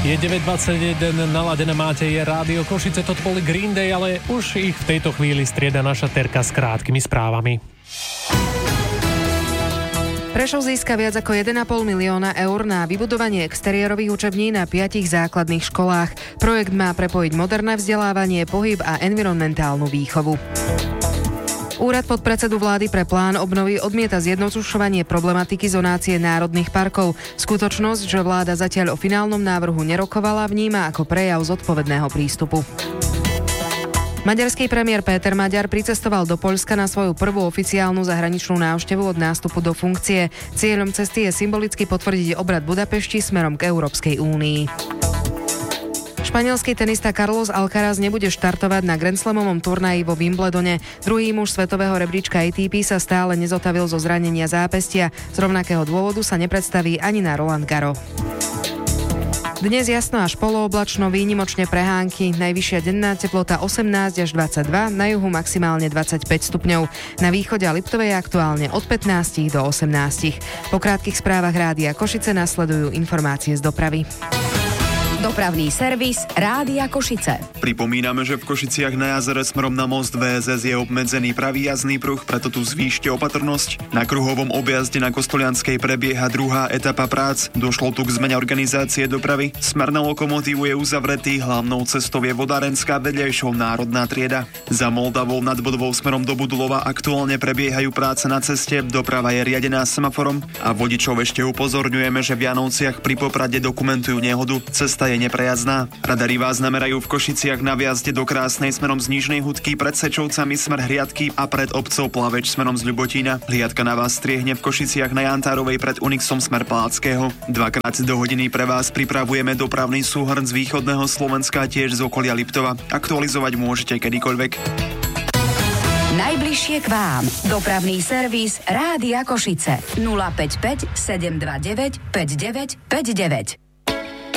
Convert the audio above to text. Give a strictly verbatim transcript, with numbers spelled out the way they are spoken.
Je deväť dvadsaťjeden, naladené máte, je Rádio Košice, to boli Green Day, ale už ich v tejto chvíli strieda naša Terka s krátkými správami. Prešov získa viac ako jeden a pol milióna eur na vybudovanie exteriérových učební na piatich základných školách. Projekt má prepojiť moderné vzdelávanie, pohyb a environmentálnu výchovu. Úrad podpredsedu vlády pre plán obnovy odmieta zjednodušovanie problematiky zonácie národných parkov. Skutočnosť, že vláda zatiaľ o finálnom návrhu nerokovala, vníma ako prejav zodpovedného prístupu. Maďarský premiér Péter Maďar pricestoval do Poľska na svoju prvú oficiálnu zahraničnú návštevu od nástupu do funkcie. Cieľom cesty je symbolicky potvrdiť obrad Budapešti smerom k Európskej únii. Španielský tenista Carlos Alcaraz nebude štartovať na Grand Slamovom turnaji vo Wimbledone. Druhý muž svetového rebríčka á té pé sa stále nezotavil zo zranenia zápestia. Z rovnakého dôvodu sa nepredstaví ani na Roland Garros. Dnes jasno až polooblačno, výnimočne prehánky. Najvyššia denná teplota osemnásť až dvadsaťdva, na juhu maximálne dvadsaťpäť stupňov. Na východe a Liptovej aktuálne od pätnásť do osemnásť. Po krátkych správach Rádia Košice nasledujú informácie z dopravy. Dopravný servis Rádia Košice. Pripomíname, že v Košiciach na jazere smerom na most vé es es je obmedzený pravý jazdný pruh, preto tu zvýšte opatrnosť. Na kruhovom objazde na Kostolianskej prebieha druhá etapa prác. Došlo tu k zmene organizácie dopravy. Smer na lokomotívu je uzavretý, hlavnou cestou je Vodárenská, vedľajšou národná trieda. Za Moldavou nad Bodvou smerom do Budulova aktuálne prebiehajú práce na ceste, doprava je riadená semaforom a vodičov ešte upozorňujeme, že v Janovciach pri Poprade dokumentujú nehodu. Cesta je je neprejazdná. Radari vás namerajú v Košiciach na viazde do Krásnej smerom z Nižnej Hudky, pred Sečovcami smer Hriadky a pred obcov Plaveč smerom z Ľubotína. Hliadka na vás striehne v Košiciach na Jantárovej pred Unixom smer Palackého. Dvakrát do hodiny pre vás pripravujeme dopravný súhrn z východného Slovenska, tiež z okolia Liptova. Aktualizovať môžete kedykoľvek. Najbližšie k vám. Dopravný servis Rádia Košice. nula päť päť sedem dva deväť päť deväť päť deväť.